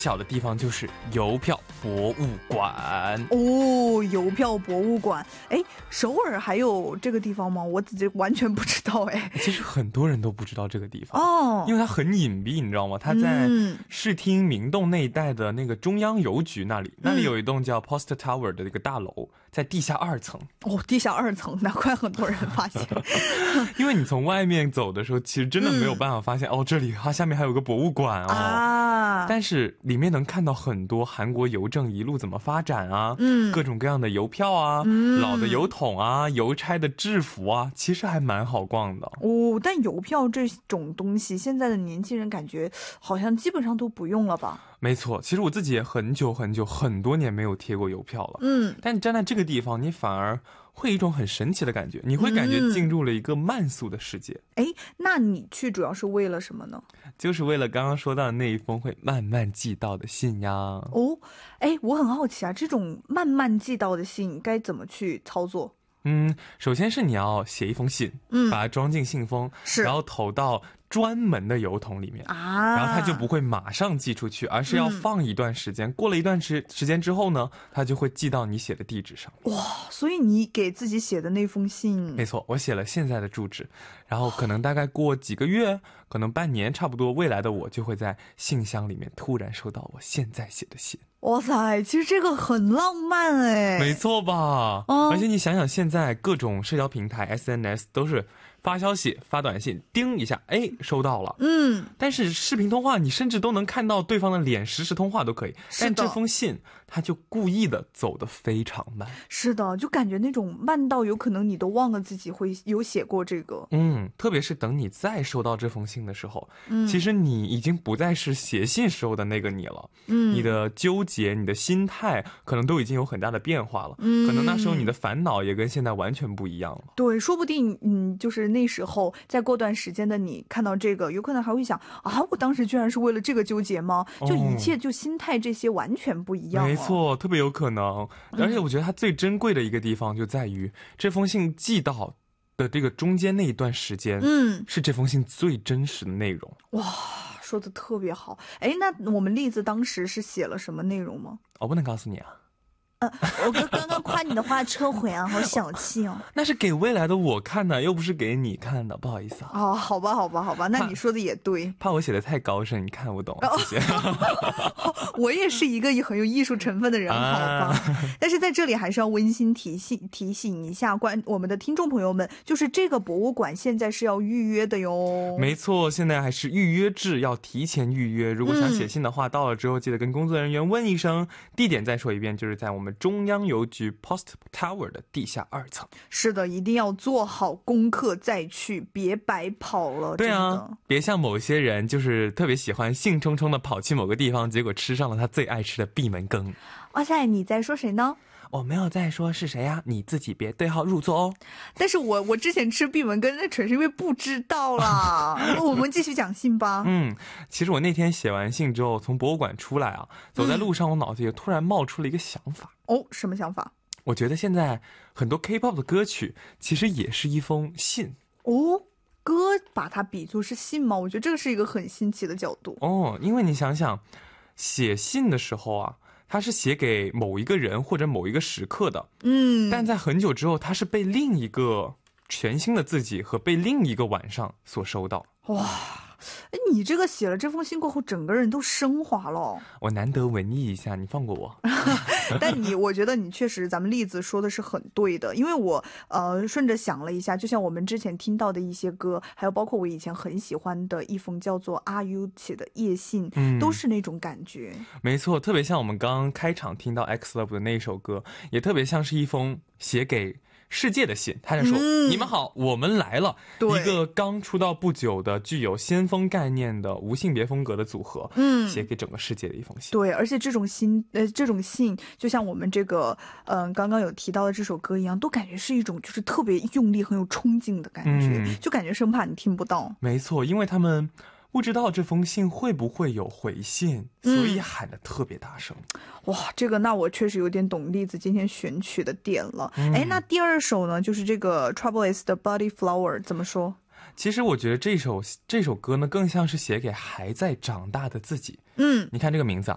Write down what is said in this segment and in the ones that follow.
小的地方就是邮票博物馆哦，邮票博物馆。哎，首尔还有这个地方吗？我这完全不知道哎。 其实很多人都不知道这个地方哦， 因为它很隐蔽，你知道吗？它在视听明洞那一带的那个中央邮局那里，那里有一栋叫 Post Tower 的一个大楼，在地下2层。 哦，地下2层，难怪很多人发现。 因为你从外面走的时候，其实真的没有办法发现，哦，这里它下面还有个博物馆哦。 啊， 但是里面能看到很多韩国邮政一路怎么发展啊，各种各样的邮票啊，老的邮筒啊，邮差的制服啊，其实还蛮好逛的。 哦，但邮票这种东西，现在的年轻人感觉好像基本上都不用了吧？ 没错，其实我自己也很多年没有贴过邮票了。但站在这个地方，你反而会有一种很神奇的感觉，你会感觉进入了一个慢速的世界。 哎，那你去主要是为了什么呢？ 就是为了刚刚说到的那一封会慢慢寄到的信呀。 哦，哎，我很好奇啊，这种慢慢寄到的信该怎么去操作？ 首先是你要写一封信，把它装进信封，然后投到专门的邮筒里面啊，然后它就不会马上寄出去，而是要放一段时间，过了一段时间之后呢，它就会寄到你写的地址上。 哇，所以你给自己写的那封信， 没错，我写了现在的住址，然后可能大概过几个月，可能半年差不多，未来的我就会在信箱里面突然收到我现在写的信。 哇塞，其实这个很浪漫哎。 没错吧？而且你想想，现在各种社交平台 SNS 都是发消息发短信，叮一下，哎，收到了。但是视频通话你甚至都能看到对方的脸，实时通话都可以。但这封信他就故意的走得非常慢。 是的，就感觉那种慢到有可能你都忘了自己会有写过这个。 特别是等你再收到这封信的时候，其实你已经不再是写信时候的那个你了。你的纠结，你的心态可能都已经有很大的变化了。可能那时候你的烦恼也跟现在完全不一样了。 对，说不定就是那时候再过段时间的你看到这个，有可能还会想啊，我当时居然是为了这个纠结吗？就一切就心态这些完全不一样了。 没错，特别有可能。而且我觉得它最珍贵的一个地方就在于这封信寄到的这个中间那一段时间，是这封信最真实的内容。 哇，说的特别好。哎，那我们栗子当时是写了什么内容吗？ 我不能告诉你啊。 我刚刚夸你的话撤回啊，好小气哦。 那是给未来的我看的，又不是给你看的，不好意思啊。 哦，好吧，那你说的也对。 怕我写的太高深，你看不懂，谢谢。 我也是一个很有艺术成分的人，好吧。但是在这里还是要温馨提醒一下我们的听众朋友们，就是这个博物馆现在是要预约的哟。 没错，现在还是预约制，要提前预约。如果想写信的话，到了之后记得跟工作人员问一声。地点再说一遍，就是在我们中央邮局 Post Tower 的地下2层。 是的，一定要做好功课再去，别白跑了。 对啊，别像某些人就是特别喜欢兴冲冲的跑去某个地方，结果吃上了他最爱吃的闭门羹。 哇塞，你在说谁呢？ 我没有在说是谁呀，你自己别对号入座哦。 但是我之前吃闭门羹那纯是因为不知道啦。我们继续讲信吧。 其实我那天写完信之后，从博物馆出来啊，走在路上，我脑子里突然冒出了一个想法。 哦，什么想法？ 我觉得现在很多 K-pop 的歌曲其实也是一封信。 哦，歌把它比作是信吗？我觉得这个是一个很新奇的角度。 因为你想想，写信的时候啊，它是写给某一个人或者某一个时刻的，但在很久之后，它是被另一个全新的自己和被另一个晚上所收到。 哇，你这个写了这封信过后，整个人都升华了。 我难得文艺一下，你放过我。 但我觉得你确实，咱们栗子说的是很对的，因为我顺着想了一下，就像我们之前听到的一些歌，还有包括我以前很喜欢的一封叫做阿 U 写的夜信，都是那种感觉。没错，特别像我们刚刚开场听到 X-Love 的那首歌，也特别像是一封写给世界的信，他就说、你们好，我们来了。一个刚出道不久的具有先锋概念的无性别风格的组合，写给整个世界的一封信。对，而且这种信就像我们这个刚刚有提到的这首歌一样，都感觉是一种就是特别用力很有冲劲的感觉，就感觉生怕你听不到。没错，因为他们不知道这封信会不会有回信，所以喊得特别大声。哇，这个那我确实有点懂栗子今天选曲的点了。那第二首呢，就是这个 Trouble Is 的 Body Flower 怎么说？ 其实我觉得这首歌呢，更像是写给还在长大的自己。你看这个名字啊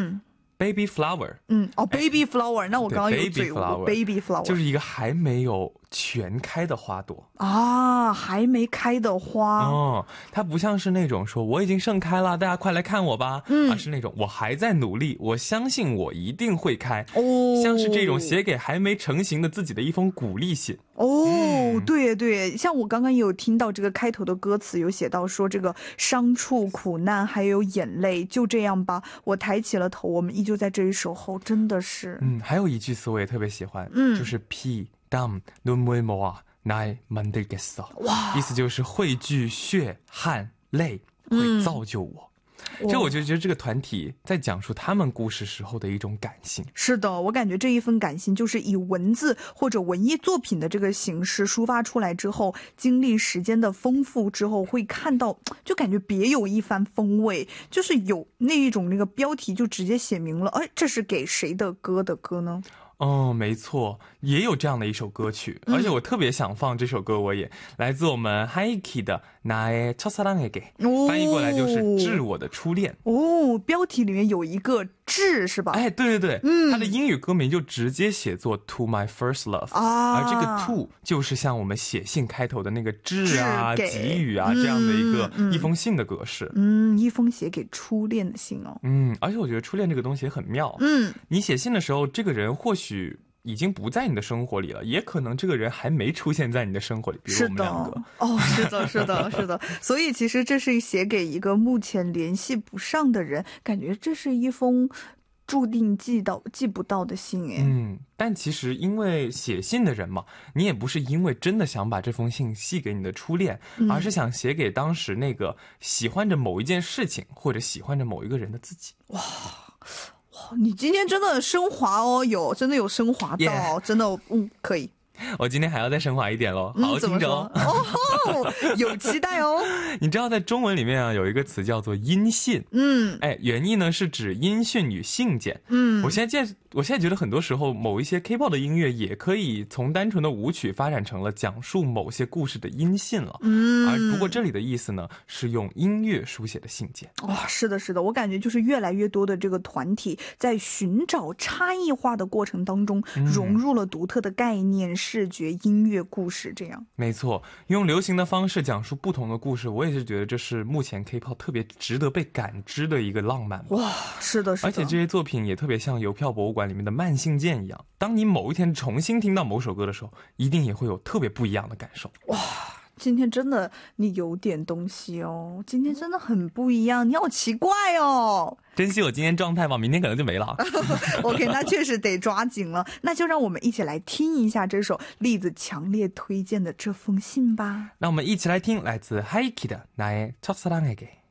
，Baby Flower。 Baby Flower， 那我刚刚有嘴误 ，Baby Flower 就是一个还没有全开的花朵啊，还没开的花。 它不像是那种说我已经盛开了，大家快来看我吧，而是那种我还在努力，我相信我一定会开。像是这种写给还没成型的自己的一封鼓励信。 对对，像我刚刚也有听到这个开头的歌词有写到说这个伤处、苦难还有眼泪，就这样吧，我抬起了头，我们依旧在这里守候，真的是。 还有一句词我也特别喜欢，就是피 땀 눈물 모아 날 만들겠어。意思就是汇聚血汗泪会造就我。这我就觉得这个团体在讲述他们故事时候的一种感性。 是的，我感觉这一份感性就是以文字或者文艺作品的这个形式抒发出来之后，经历时间的丰富之后，会看到就感觉别有一番风味，就是有那一种那个标题就直接写明了，这是给谁的歌的歌呢？ 没错，也有这样的一首歌曲，而且我特别想放这首歌，我也来自我们 Haiki 的나의 첫사랑에게，翻译过来就是致我的初恋。 标题里面有一个致是吧？ 对对对，它的英语歌名就直接写作 To My First Love，而这个 To 就是像我们写信开头的那个致啊、给予啊这样的一封信的格式。 一封写给初恋的信哦。 而且我觉得初恋这个东西也很妙。你写信的时候，这个人或许已经不在你的生活里了，也可能这个人还没出现在你的生活里，比如我们两个。 是的。所以其实这是写给一个目前联系不上的人，感觉这是一封注定寄不到的信。 但其实因为写信的人嘛，你也不是因为真的想把这封信寄给你的初恋，而是想写给当时那个喜欢着某一件事情或者喜欢着某一个人的自己。 哇，你今天真的升华哦，真的有升华到，真的可以。 我今天还要再升华一点咯，好听着哦。 有期待哦。 你知道在中文里面啊，有一个词叫做音信。原意呢是指音讯与信件。我现在觉得很多时候某一些 K-pop 的音乐也可以从单纯的舞曲发展成了讲述某些故事的音信了。而不过这里的意思呢是用音乐书写的信件。 是的，我感觉就是越来越多的这个团体在寻找差异化的过程当中，融入了独特的概念、视觉、音乐、故事这样。 没错，用流行的方式讲述不同的故事，我也是觉得这是目前 K-pop 特别值得被感知的一个浪漫。 是的。 而且这些作品也特别像邮票博物馆里面的慢信件一样，当你某一天重新听到某首歌的时候，一定也会有特别不一样的感受。 今天真的你有点东西哦，今天真的很不一样，你好奇怪哦。 珍惜我今天状态吧，明天可能就没了。 OK， 那确实得抓紧了。那就让我们一起来听一下这首栗子强烈推荐的这封信吧。 那我们一起来听来自 Haiki 的나의 첫사랑에게。